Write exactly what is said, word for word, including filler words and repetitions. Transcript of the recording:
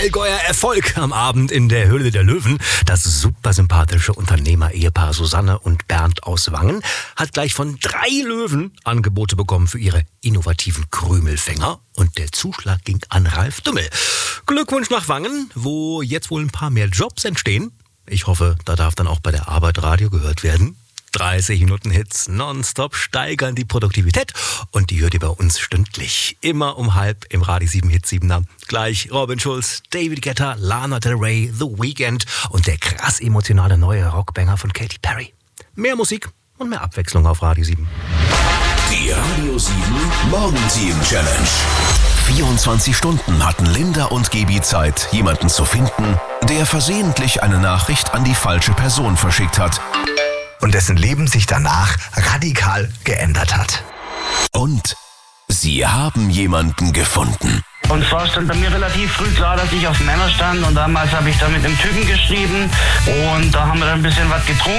Allgäuer Erfolg am Abend in der Höhle der Löwen. Das super sympathische Unternehmer-Ehepaar Susanne und Bernd aus Wangen hat gleich von drei Löwen Angebote bekommen für ihre innovativen Krümelfänger. Und der Zuschlag ging an Ralf Dümmel. Glückwunsch nach Wangen, wo jetzt wohl ein paar mehr Jobs entstehen. Ich hoffe, da darf dann auch bei der Arbeit Radio gehört werden. dreißig Minuten Hits nonstop steigern die Produktivität und die hört ihr bei uns stündlich. Immer um halb im Radio sieben Hit siebener. Gleich Robin Schulz, David Guetta, Lana Del Rey, The Weeknd und der krass emotionale neue Rockbanger von Katy Perry. Mehr Musik und mehr Abwechslung auf Radio sieben. Die Radio sieben Morgenteam Challenge. vierundzwanzig Stunden hatten Linda und Gebi Zeit, jemanden zu finden, der versehentlich eine Nachricht an die falsche Person verschickt hat. Und dessen Leben sich danach radikal geändert hat. Und sie haben jemanden gefunden. Und zwar stand bei mir relativ früh klar, dass ich auf Männer stand. Und damals habe ich da mit einem Typen geschrieben. Und da haben wir dann ein bisschen was getrunken.